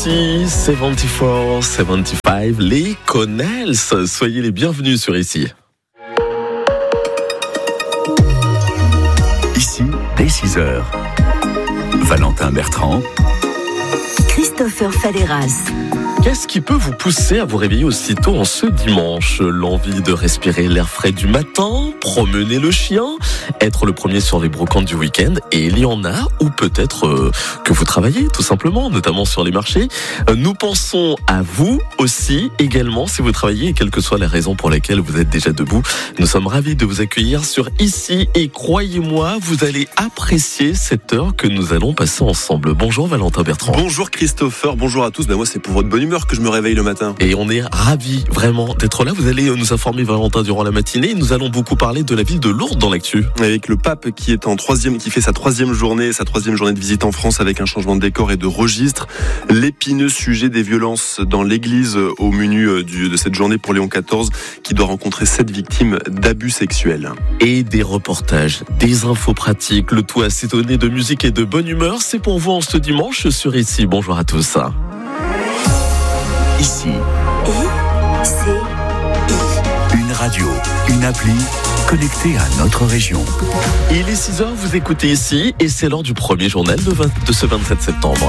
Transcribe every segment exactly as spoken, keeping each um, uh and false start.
Ici, soixante-quatre, soixante-quinze, les Connells. Soyez les bienvenus sur Ici. Ici, dès six heures. Valentin Bertrand. Christopher Falleras. Qu'est-ce qui peut vous pousser à vous réveiller aussitôt en ce dimanche ? L'envie de respirer l'air frais du matin, promener le chien, être le premier sur les brocantes du week-end, et il y en a, ou peut-être euh, que vous travaillez tout simplement, notamment sur les marchés. Euh, nous pensons à vous aussi, également, si vous travaillez, et quelle que soit la raison pour laquelle vous êtes déjà debout. Nous sommes ravis de vous accueillir sur Ici, et croyez-moi, vous allez apprécier cette heure que nous allons passer ensemble. Bonjour Valentin Bertrand. Bonjour Christopher, bonjour à tous. Ben moi c'est pour votre bonne humeur que je me réveille le matin. Et on est ravis vraiment d'être là. Vous allez nous informer Valentin durant la matinée. Nous allons beaucoup parler de la ville de Lourdes dans l'actu. Avec le pape qui est en troisième, qui fait sa troisième journée, sa troisième journée de visite en France avec un changement de décor et de registre. L'épineux sujet des violences dans l'église au menu du, de cette journée pour Léon quatorze qui doit rencontrer sept victimes d'abus sexuels. Et des reportages, des infos pratiques, le tout assaisonné de musique et de bonne humeur. C'est pour vous en ce dimanche sur Ici. Bonjour à tous. Ici. I-C-I. Une radio, une appli connectée à notre région. Il est six heures, vous écoutez Ici et c'est l'heure du premier journal de, vingt, de ce vingt-sept septembre.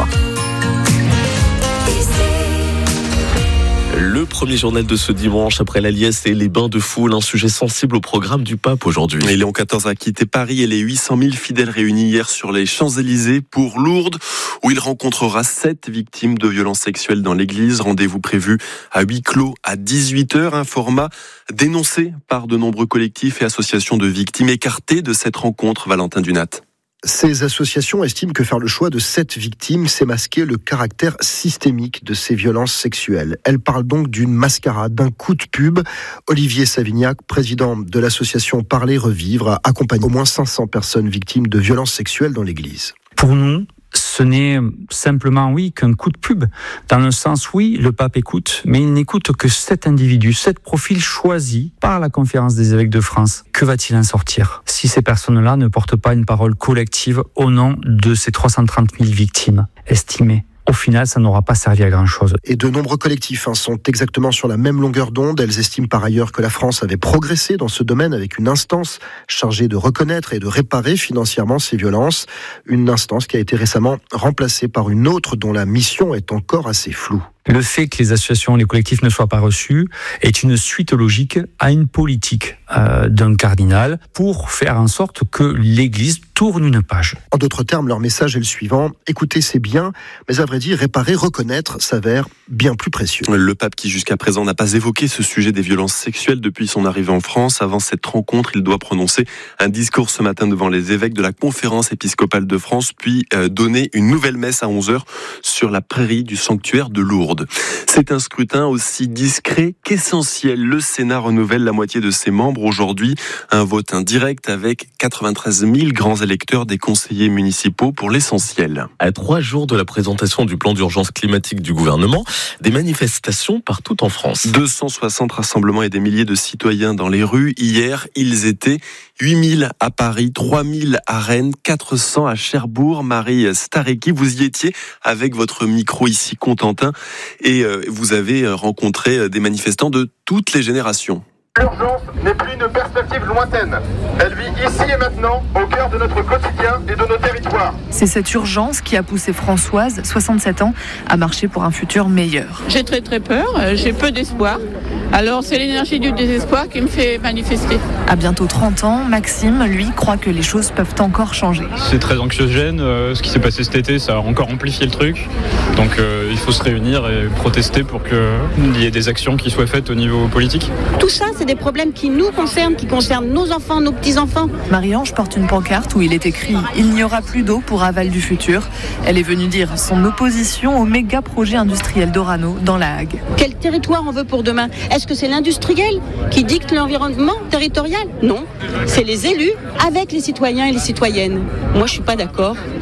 Le premier journal de ce dimanche après la liesse et les bains de foule, un sujet sensible au programme du pape aujourd'hui. Et Léon quatorze a quitté Paris et les huit cent mille fidèles réunis hier sur les Champs-Élysées pour Lourdes, où il rencontrera sept victimes de violences sexuelles dans l'église. Rendez-vous prévu à huis clos à dix-huit heures, un format dénoncé par de nombreux collectifs et associations de victimes écartées de cette rencontre. Valentin Dunat. Ces associations estiment que faire le choix de sept victimes, c'est masquer le caractère systémique de ces violences sexuelles. Elles parlent donc d'une mascarade, d'un coup de pub. Olivier Savignac, président de l'association Parler Revivre, a accompagné au moins cinq cents personnes victimes de violences sexuelles dans l'église. Pour nous, ce n'est simplement, oui, qu'un coup de pub. Dans le sens, oui, le pape écoute, mais il n'écoute que sept individus, sept profils choisis par la Conférence des évêques de France. Que va-t-il en sortir si ces personnes-là ne portent pas une parole collective au nom de ces trois cent trente mille victimes estimées ? Au final, ça n'aura pas servi à grand-chose. Et de nombreux collectifs hein, sont exactement sur la même longueur d'onde. Elles estiment par ailleurs que la France avait progressé dans ce domaine avec une instance chargée de reconnaître et de réparer financièrement ces violences. Une instance qui a été récemment remplacée par une autre dont la mission est encore assez floue. Le fait que les associations, les collectifs ne soient pas reçus est une suite logique à une politique euh, d'un cardinal pour faire en sorte que l'Église tourne une page. En d'autres termes, leur message est le suivant. Écouter, c'est bien, mais à vrai dire, réparer, reconnaître s'avère bien plus précieux. Le pape qui jusqu'à présent n'a pas évoqué ce sujet des violences sexuelles depuis son arrivée en France. Avant cette rencontre, il doit prononcer un discours ce matin devant les évêques de la Conférence épiscopale de France, puis euh, donner une nouvelle messe à onze heures sur la prairie du sanctuaire de Lourdes. C'est un scrutin aussi discret qu'essentiel. Le Sénat renouvelle la moitié de ses membres aujourd'hui. Un vote indirect avec quatre-vingt-treize mille grands électeurs des conseillers municipaux pour l'essentiel. À trois jours de la présentation du plan d'urgence climatique du gouvernement, des manifestations partout en France. deux cent soixante rassemblements et des milliers de citoyens dans les rues. Hier, ils étaient huit mille à Paris, trois mille à Rennes, quatre cents à Cherbourg. Marie Stareki, vous y étiez avec votre micro ici, Contentin, et vous avez rencontré des manifestants de toutes les générations. L'urgence n'est plus une perspective lointaine. Elle vit ici et maintenant, au cœur de notre quotidien et de nos territoires. C'est cette urgence qui a poussé Françoise, soixante-sept ans, à marcher pour un futur meilleur. J'ai très très peur, j'ai peu d'espoir. Alors c'est l'énergie du désespoir qui me fait manifester. À bientôt trente ans, Maxime, lui, croit que les choses peuvent encore changer. C'est très anxiogène, euh, ce qui s'est passé cet été, ça a encore amplifié le truc. Donc euh, il faut se réunir et protester pour qu'il y ait des actions qui soient faites au niveau politique. Tout ça, c'est des problèmes qui nous concernent, qui concernent nos enfants, nos petits-enfants. Marie-Ange porte une pancarte où il est écrit « Il n'y aura plus d'eau pour Aval du futur ». Elle est venue dire son opposition au méga projet industriel d'Orano dans la Hague. Quel territoire on veut pour demain ? Est-ce que c'est l'industriel qui dicte l'environnement territorial ? Non, c'est les élus avec les citoyens et les citoyennes. Moi, je suis pas d'accord.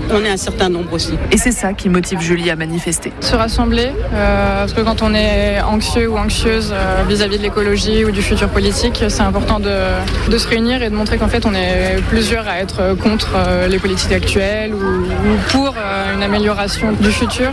on est un certain nombre aussi. Et c'est ça qui motive Julie à manifester. Se rassembler, euh, parce que quand on est anxieux ou anxieuse euh, vis-à-vis de l'écologie ou du futur politique, c'est important de, de se réunir et de montrer qu'en fait on est plusieurs à être contre euh, les politiques actuelles ou, ou pour euh, une amélioration du futur.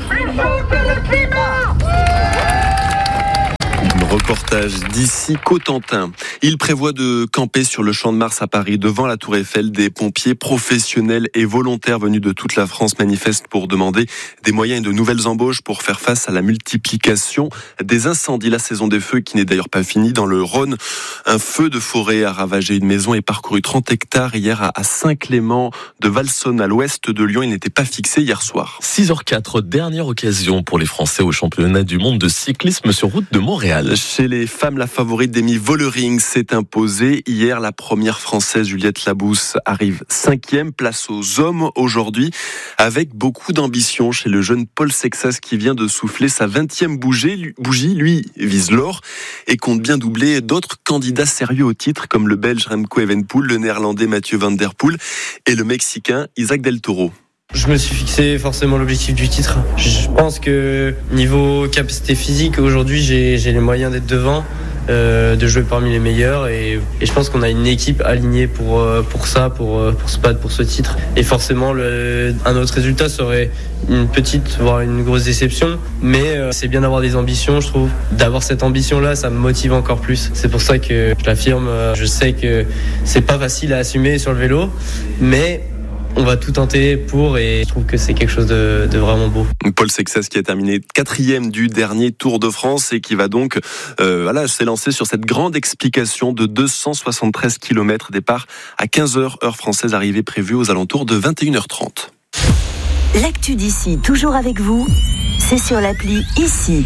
Reportage d'ici Cotentin. Il prévoit de camper sur le Champ de Mars à Paris devant la Tour Eiffel. Des pompiers professionnels et volontaires venus de toute la France manifestent pour demander des moyens et de nouvelles embauches pour faire face à la multiplication des incendies. La saison des feux qui n'est d'ailleurs pas finie. Dans le Rhône, un feu de forêt a ravagé une maison et parcouru trente hectares hier à Saint-Clément de Valsonne à l'ouest de Lyon. Il n'était pas fixé hier soir. six heures quatre, dernière occasion pour les Français au championnat du monde de cyclisme sur route de Montréal. Chez les femmes, la favorite d'Amy Vollering s'est imposée. Hier, la première française, Juliette Labousse, arrive cinquième. Place aux hommes aujourd'hui, avec beaucoup d'ambition chez le jeune Paul Sexas qui vient de souffler sa vingtième bougie. Lui vise l'or et compte bien doubler d'autres candidats sérieux au titre, comme le Belge Remco Evenepoel, le Néerlandais Mathieu Van Der Poel et le Mexicain Isaac Del Toro. Je me suis fixé forcément l'objectif du titre. Je pense que niveau capacité physique, aujourd'hui, j'ai, j'ai les moyens d'être devant, euh, de jouer parmi les meilleurs. Et, et je pense qu'on a une équipe alignée pour, pour ça, pour, pour se battre pour ce titre. Et forcément, le, un autre résultat serait une petite, voire une grosse déception. Mais euh, c'est bien d'avoir des ambitions, je trouve. D'avoir cette ambition-là, ça me motive encore plus. C'est pour ça que je l'affirme. Je sais que c'est pas facile à assumer sur le vélo, mais on va tout tenter pour, et je trouve que c'est quelque chose de, de vraiment beau. Paul Sexas qui a terminé quatrième du dernier Tour de France et qui va donc euh, voilà, s'élancer sur cette grande explication de deux cent soixante-treize kilomètres. Départ à quinze heures heure française, arrivée prévue aux alentours de vingt et une heures trente. L'actu d'ici, toujours avec vous, c'est sur l'appli Ici.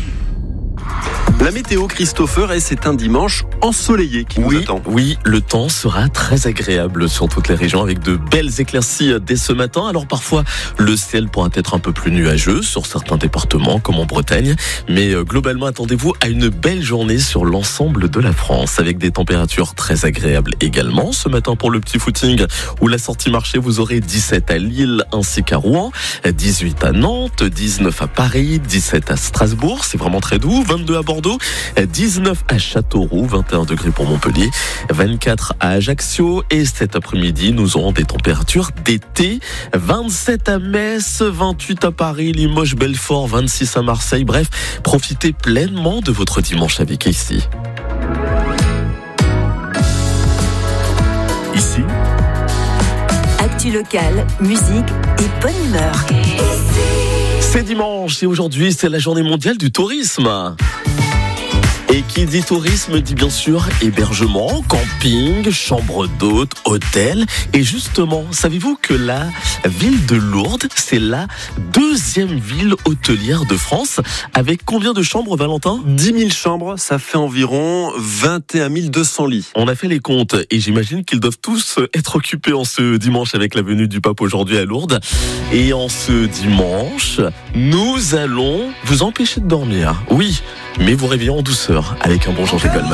La météo, Christopher, et c'est un dimanche ensoleillé qui nous oui, attend. Oui, le temps sera très agréable sur toutes les régions avec de belles éclaircies dès ce matin. Alors parfois, le ciel pourra être un peu plus nuageux sur certains départements comme en Bretagne. Mais globalement, attendez-vous à une belle journée sur l'ensemble de la France avec des températures très agréables également. Ce matin pour le petit footing où la sortie marché, vous aurez dix-sept à Lille ainsi qu'à Rouen, dix-huit à Nantes, dix-neuf à Paris, dix-sept à Strasbourg. C'est vraiment très doux. vingt-deux à Bordeaux, dix-neuf à Châteauroux, vingt et un degrés pour Montpellier, vingt-quatre à Ajaccio et cet après-midi, nous aurons des températures d'été, vingt-sept à Metz, vingt-huit à Paris, Limoges, Belfort, vingt-six à Marseille. Bref, profitez pleinement de votre dimanche avec Ici. Ici, Actu locale, musique et bonne humeur. C'est dimanche et aujourd'hui, c'est la journée mondiale du tourisme. Et qui dit tourisme dit bien sûr hébergement, camping, chambre d'hôtes, hôtel. Et justement, savez-vous que la ville de Lourdes, c'est la deuxième ville hôtelière de France. Avec combien de chambres, Valentin ? dix mille chambres, ça fait environ vingt et un mille deux cents lits. On a fait les comptes et j'imagine qu'ils doivent tous être occupés en ce dimanche avec la venue du pape aujourd'hui à Lourdes. Et en ce dimanche, nous allons vous empêcher de dormir. Oui, mais vous réveiller en douceur avec un bon Jean-Jacques Goldman.